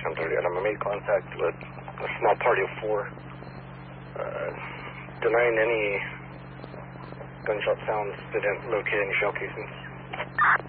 1030, and I made contact with a small party of 4, denying any gunshot sounds. They didn't locate any shell casings.